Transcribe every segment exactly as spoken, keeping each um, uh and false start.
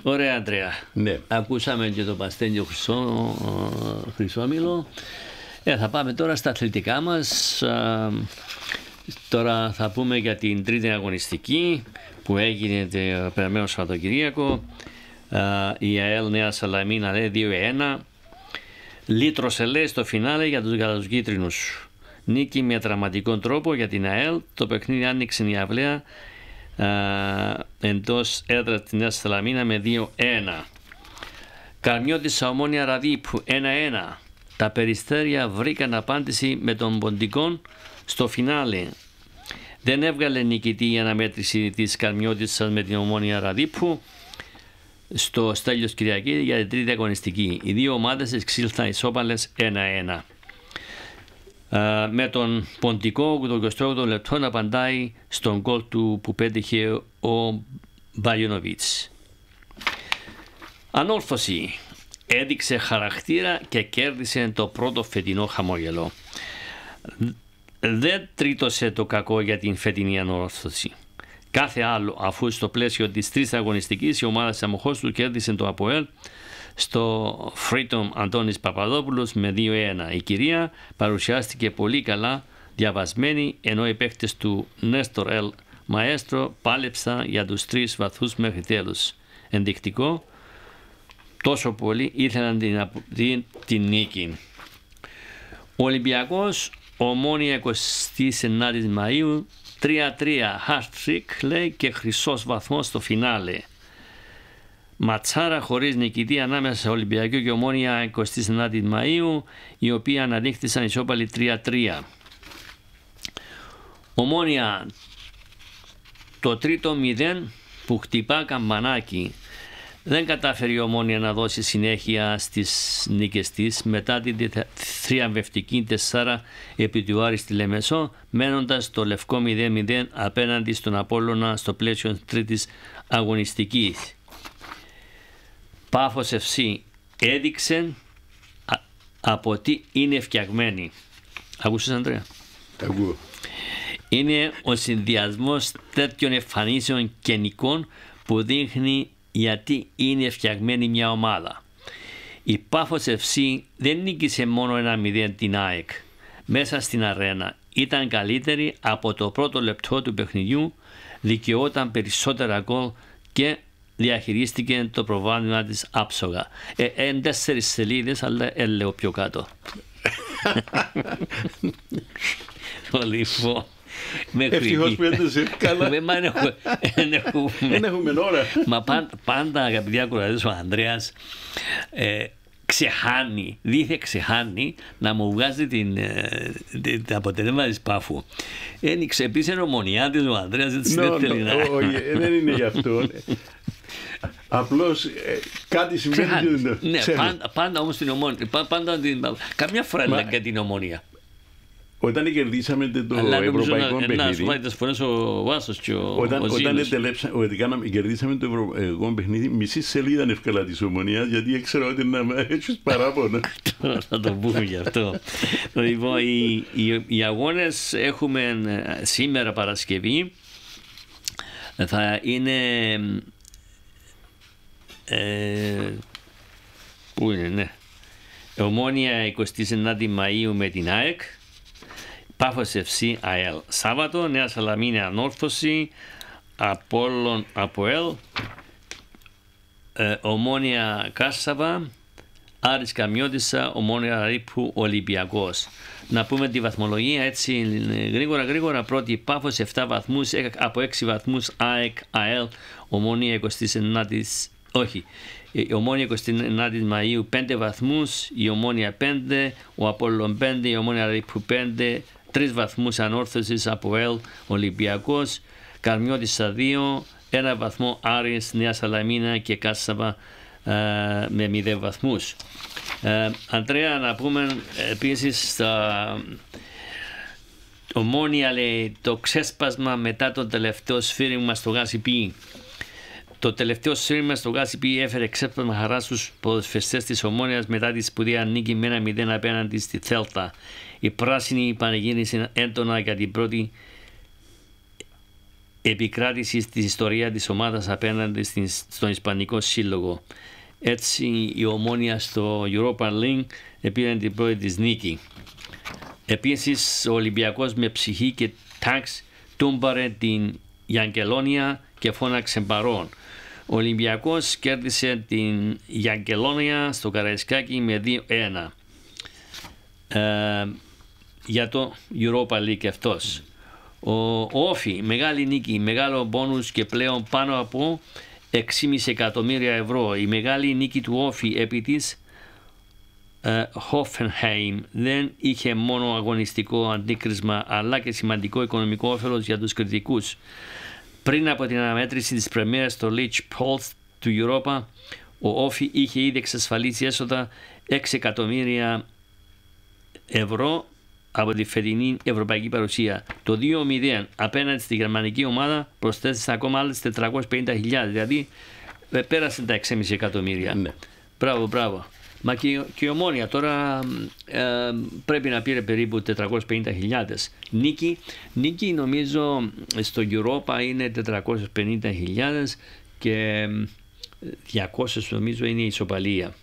Ωραία, Αντρέα. Ναι. Ακούσαμε και το Παστένιο Χρυσό, Χρυσόμηλο. Ε, θα πάμε τώρα στα αθλητικά μας. Α, τώρα θα πούμε για την τρίτη αγωνιστική που έγινε το περασμένο Σαββατοκυριακό. Α, η ΑΕΛ Νέα Σαλαμίνα λέει δύο ένα. Λύτρωσε λέει στο φινάλε για τους γαλαζοκίτρινους. Νίκη με δραματικό τρόπο για την ΑΕΛ. Το παιχνίδι άνοιξε η αυλαία Uh, εντός έδρα της Νέας Σαλαμίνα με δύο ένα. Καρμιώτισσα Ομόνια Ραδίπου ένα ένα. Τα Περιστέρια βρήκαν απάντηση με τον Ποντικών στο φινάλε. Δεν έβγαλε νικητή η αναμέτρηση της Καρμιώτισσας με την Ομόνια Ραδίπου στο Στέλιος Κυριακή για την τρίτη αγωνιστική. Οι δύο ομάδες εξήλθαν ισόπαλες ένα ένα. Uh, με τον Ποντικό το εικοστό όγδοο λεπτό να απαντάει στον γκολ του που πέτυχε ο Μπαγιονοβίτς. Ανόρθωση. Έδειξε χαρακτήρα και κέρδισε το πρώτο φετινό χαμόγελο. Δεν τρίτωσε το κακό για την φετινή ανόρθωση. Κάθε άλλο, αφού στο πλαίσιο της τρεις αγωνιστικής η ομάδα της Αμοχώστου κέρδισε το ΑΠΟΕΛ στο Freedom Αντώνης Παπαδόπουλος με δύο ένα. Η κυρία παρουσιάστηκε πολύ καλά διαβασμένη, ενώ οι παίκτες του Νέστορ Ελ Μαέστρο πάλεψαν για τους τρεις βαθμούς μέχρι τέλους. Ενδεικτικό, τόσο πολύ ήθελαν την, την, την νίκη. Ο Ολυμπιακός Ομόνια εικοστή ενάτη Μαΐου τρία τρία hat-trick λέει και χρυσός βαθμός στο φινάλε. Ματσάρα χωρίς νικητή ανάμεσα σε Ολυμπιακό και Ομόνια εικοστή ενάτη Μαΐου, οι οποίοι αναδείχθησαν ισόπαλοι τρία τρία. Ομόνια το τρίτο μηδέν που χτυπά καμπανάκι. Δεν κατάφερε η Ομόνια να δώσει συνέχεια στις νίκες της μετά την θριαμβευτική τεσσάρα επί του Άρη στη Λεμεσό, μένοντας το λευκό μηδέν μηδέν απέναντι στον Απόλλωνα στο πλαίσιο τρίτης αγωνιστικής. Πάφος εφ σι έδειξε από τι είναι φτιαγμένη. Ακούσες, Ανδρέα? Ακούω. Είναι ο συνδυασμός τέτοιων εμφανίσεων και νικών που δείχνει γιατί είναι φτιαγμένη μια ομάδα. Η Πάφος εφ σι δεν νίκησε μόνο ένα μηδέν την ΑΕΚ. Μέσα στην αρένα ήταν καλύτερη από το πρώτο λεπτό του παιχνιδιού, δικαιόταν περισσότερα γκολ και διαχειρίστηκε το προβάδισμα της άψογα. Ε, εν τέσσερις σελίδες, αλλά έλεγα πιο κάτω. Λοιπόν, ευτυχώς που έντεσε καλά. Δεν έχουμε ώρα. Μα πάντα, αγαπητοί ακροατές, ο Ανδρέας ξεχάνει, δίθε ξεχάνει να μου βγάζει την αποτελέσμα της Πάφου. Ένιξε επίσης Ομονιάτης ο Ανδρέας, έτσι δεν θέλει να... Όχι, δεν είναι γι' αυτό. Απλώς κάτι συμβαίνει. Ναι, πάντα όμως την Ομόνια. Καμιά φορά είναι και την Ομόνια. Όταν κερδίσαμε το ευρωπαϊκό παιχνίδι, όταν κερδίσαμε το ευρωπαϊκό παιχνίδι, μισή σελίδα ευκαλά της Ομονίας, γιατί έξερα ότι να έχεις παράπονα. Τώρα θα το πούμε γι' αυτό. Λοιπόν, οι αγώνες έχουμε σήμερα Παρασκευή. Θα είναι... Πού είναι, ναι. Ομόνια εικοστή ενάτη Μαΐου με την ΑΕΚ. Πάφος εφ σι ΑΕΛ. Σάββατο, Νέα Σαλαμίνα Ανόρθωση, Απόλλων ΑΠΟΕΛ, ε, Ομόνια Κάρσαβα, Άρης Καμιώτισσα, Ομόνια Ραδίπου Ολυμπιακός. Να πούμε τη βαθμολογία έτσι γρήγορα γρήγορα. Πρώτη Πάφος επτά βαθμούς, από έξι βαθμούς ΑΕΚ ΑΕΛ, Ομόνια εικοστή ενάτη, όχι, η Ομόνια εικοστή ενάτη Μαΐου πέντε βαθμούς, η Ομόνια πέντε, ο Απόλλων πέντε, η Ομόνια Ραδίπου πέντε, τρεις βαθμούς Ανόρθωσης από ΕΛ Ολυμπιακός, Καρμιώτισσα δύο, ένα βαθμό Άρης, Νέα Σαλαμίνα και Κάρσαβα ε, με μηδέν βαθμούς. Ε, Αντρέα, να πούμε επίσης στα Ομόνια λέει το ξέσπασμα μετά το τελευταίο σφύριγμα στο Γάσι Πι. Το τελευταίο σφύριγμα στο Γάσι Πι έφερε ξέσπασμα χαρά στους ποδοσφαιριστές της Ομόνιας μετά τη σπουδαία νίκη με ένα μηδέν απέναντι στη Θέλτα. Οι πράσινοι πανηγύρισαν έντονα για την πρώτη επικράτησης της ιστορίας της ομάδας απέναντι στον Ισπανικό Σύλλογο. Έτσι η Ομόνοια στο Europa League επήρε την πρώτη της νίκη. Επίσης ο Ολυμπιακός με ψυχή και τάξη τούμπαρε την Γιαγκελόνια και φώναξε παρόν. Ο Ολυμπιακός κέρδισε την Γιαγκελόνια στο Καραϊσκάκι με δύο ένα. Ε, για το Europa League αυτός. Ο Όφι, μεγάλη νίκη, μεγάλο μπόνους και πλέον πάνω από έξι κόμμα πέντε εκατομμύρια ευρώ. Η μεγάλη νίκη του Όφι επί της Hoffenheim δεν είχε μόνο αγωνιστικό αντίκρισμα αλλά και σημαντικό οικονομικό όφελος για τους κριτικούς. Πριν από την αναμέτρηση της πρεμιέρας στο Leach Pulse του Europa, ο Όφι είχε ήδη εξασφαλίσει έσοδα έξι εκατομμύρια ευρώ από τη φετινή ευρωπαϊκή παρουσία. Το δύο μηδέν απέναντι στη γερμανική ομάδα προσθέτει ακόμα άλλες τετρακόσιες πενήντα χιλιάδες, δηλαδή πέρασε τα έξι κόμμα πέντε εκατομμύρια. Ναι. Μπράβο, μπράβο. Μα και, και η Ομόνοια τώρα ε, πρέπει να πήρε περίπου τετρακόσιες πενήντα χιλιάδες. Νίκη, νίκη νομίζω στο Europa είναι τετρακόσιες πενήντα χιλιάδες και διακόσιες νομίζω είναι η ισοπαλία.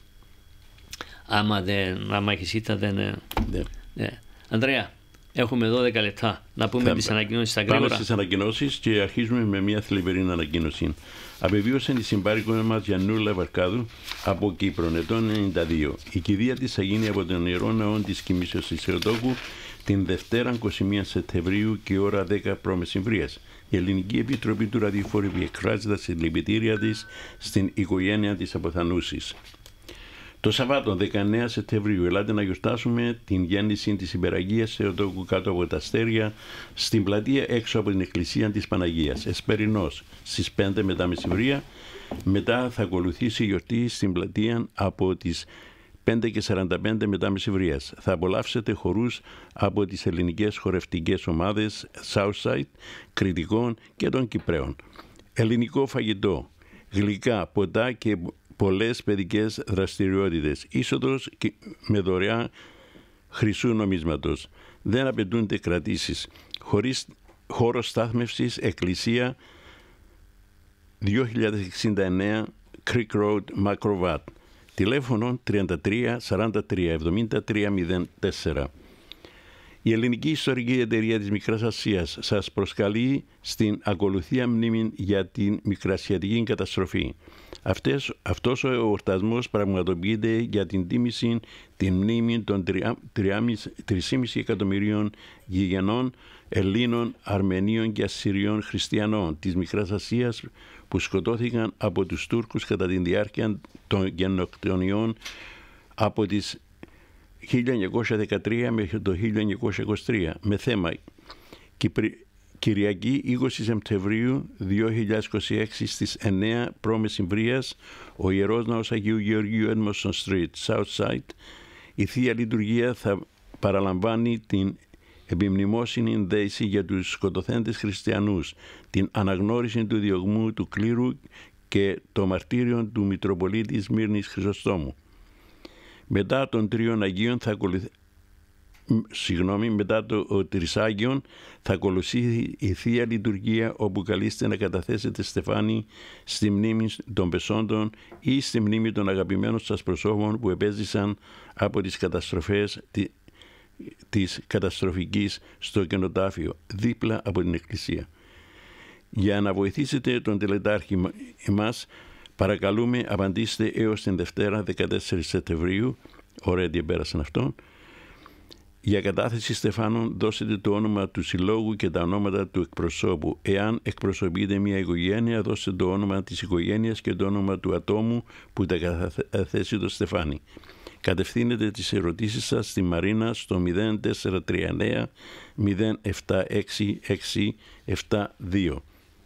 Άμα, δεν, άμα έχεις ήττα δεν... Ναι. Ναι. Ανδρέα, έχουμε δώδεκα λεπτά να πούμε θα, τις ανακοινώσεις στα γρήγορα. Πάμε στις ανακοινώσεις και αρχίζουμε με μια θλιβερή ανακοίνωση. Απεβίωσε η συμπάρικο μας Γιαννούλα Βαρκάδου από Κύπρο, ετών ενενήντα δύο. Η κηδεία της θα γίνει από τον Ιερό Ναό της Κοιμήσεως της Θεοτόκου την Δευτέρα είκοσι μία Σεπτεμβρίου και ώρα δέκα π.μ. Η Ελληνική Επιτροπή του Ραδιοφόρου εκφράζει τα συλληπιτήρια της στην οικογένεια της αποθανούσης. Το Σαββάτο δεκαεννέα Σεπτεμβρίου ελάτε να γιορτάσουμε την γέννηση της Υπεραγίας Θεοτόκου κάτω από τα αστέρια στην πλατεία έξω από την Εκκλησία της Παναγίας. Εσπερινός στις πέντε μετά μεσημβρία. Μετά θα ακολουθήσει η γιορτή στην πλατεία από τις πέντε και σαράντα πέντε μετά μεσημβρίας. Θα απολαύσετε χορούς από τις ελληνικές χορευτικές ομάδες Southside, Κρητικών και των Κυπραίων. Ελληνικό φαγητό, γλυκά, ποτά και πολλές παιδικές δραστηριότητες. Είσοδος με δωρεά χρυσού νομίσματος. Δεν απαιτούνται κρατήσεις. Χωρίς χώρο στάθμευσης, εκκλησία δύο χιλιάδες εξήντα εννέα Creek Road, Macrovat. Τηλέφωνο τριάντα τρία σαράντα τρία εβδομήντα τρία μηδέν τέσσερα. Η Ελληνική Ιστορική Εταιρεία της Μικράς Ασίας σας προσκαλεί στην ακολουθία μνήμη για την Μικρασιατική καταστροφή. Αυτές, αυτός ο εορτασμός πραγματοποιείται για την τίμηση την μνήμη των τρία κόμμα πέντε εκατομμυρίων γηγενών Ελλήνων, Αρμενίων και Ασσυριών χριστιανών της Μικράς Ασίας που σκοτώθηκαν από τους Τούρκους κατά τη διάρκεια των γενοκτονιών από τις χίλια εννιακόσια δεκατρία μέχρι το χίλια εννιακόσια είκοσι τρία με θέμα Κυπρι... Κυριακή είκοσι Σεπτεμβρίου δύο χιλιάδες είκοσι έξι στις εννέα π.μ. ο Ιερός Ναός Αγίου Γεωργίου Edmondson Street, Southside. Η Θεία Λειτουργία θα παραλαμβάνει την επιμνημόσυνη δέηση για τους σκοτωθέντες χριστιανούς, την αναγνώριση του διωγμού του κλήρου και το μαρτύριο του Μητροπολίτη Σμύρνης Χρυσοστόμου. Μετά των τριών Αγίων θα ακολουθεί... Συγγνώμη, μετά το Τρισάγιον θα ακολουθήσει η Θεία Λειτουργία όπου καλείστε να καταθέσετε στεφάνι στη μνήμη των πεσόντων ή στη μνήμη των αγαπημένων σας προσώπων που επέζησαν από τις καταστροφές της καταστροφικής στο κενοτάφιο δίπλα από την Εκκλησία. Για να βοηθήσετε τον τελετάρχη μας, παρακαλούμε απαντήστε έως την Δευτέρα δεκατέσσερις Σεπτεμβρίου, ωραία διαπέρασαν αυτόν. Για κατάθεση στεφάνων δώσετε το όνομα του συλλόγου και τα ονόματα του εκπροσώπου. Εάν εκπροσωπείτε μια οικογένεια, δώστε το όνομα της οικογένειας και το όνομα του ατόμου που τα καταθέσει το στεφάνι. Κατευθύνετε τις ερωτήσεις σας στη Μαρίνα στο μηδέν τέσσερα τρία εννέα μηδέν επτά έξι έξι επτά δύο.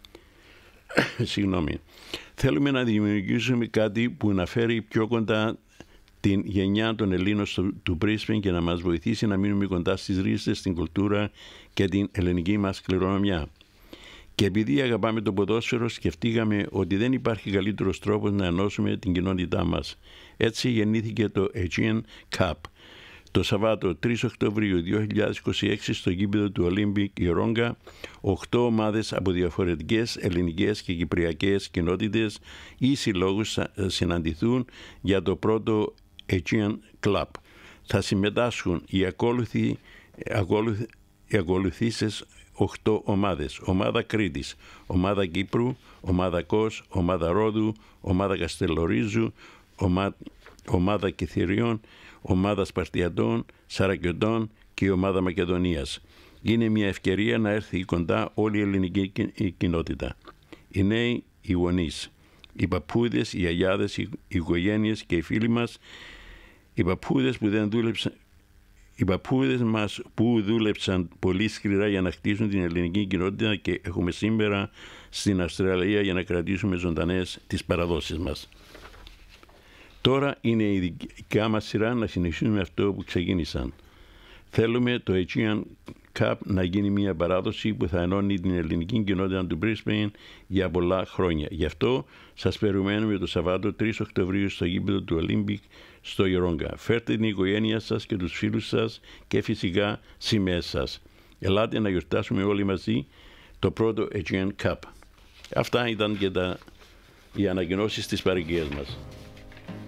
Συγγνώμη. Θέλουμε να δημιουργήσουμε κάτι που να φέρει πιο κοντά την γενιά των Ελλήνων του Brisbane και να μας βοηθήσει να μείνουμε κοντά στις ρίζες, στην κουλτούρα και την ελληνική μας κληρονομιά. Και επειδή αγαπάμε το ποδόσφαιρο, σκεφτήκαμε ότι δεν υπάρχει καλύτερος τρόπος να ενώσουμε την κοινότητά μας. Έτσι γεννήθηκε το Aegean Cup, Το Σαββάτο τρεις Οκτωβρίου δύο χιλιάδες είκοσι έξι στο γήπεδο του Olympic Ηρόγκα, οκτώ ομάδες από διαφορετικές ελληνικές και κυπριακές κοινότητες ή συλλόγους θα συναντηθούν για το πρώτο Aegean Club. Θα συμμετάσχουν οι ακόλουθοι, ακόλουθ, οι ακολουθήσεις οκτώ ομάδες. Ομάδα Κρήτης, ομάδα Κύπρου, ομάδα Κος, ομάδα Ρόδου, ομάδα Καστελορίζου, ομάδα, ομάδα Κιθυριών, ομάδα Σπαρτιατών, Σαρακιωτών και η ομάδα Μακεδονίας. Είναι μια ευκαιρία να έρθει κοντά όλη η ελληνική κοινότητα. Οι νέοι, οι γονείς, οι παππούδες, οι αγιάδες, οι οικογένειες και οι φίλοι μας, οι παππούδες που δεν δούλεψαν, οι παππούδες μας που δούλεψαν πολύ σκληρά για να χτίσουν την ελληνική κοινότητα και έχουμε σήμερα στην Αυστραλία για να κρατήσουμε ζωντανές τις παραδόσεις μας. Τώρα είναι η δικιά μας σειρά να συνεχίσουμε αυτό που ξεκίνησαν. Θέλουμε το Aegean Cup να γίνει μια παράδοση που θα ενώνει την ελληνική κοινότητα του Brisbane για πολλά χρόνια. Γι' αυτό σας περιμένουμε το Σαββάτο τρεις Οκτωβρίου στο γήπεδο του Olympic στο Ηρόγκα. Φέρτε την οικογένειά σας και τους φίλους σας και φυσικά σημαίες σας. Ελάτε να γιορτάσουμε όλοι μαζί το πρώτο Aegean Cup. Αυτά ήταν και τα, οι ανακοινώσεις της παροικίας μας.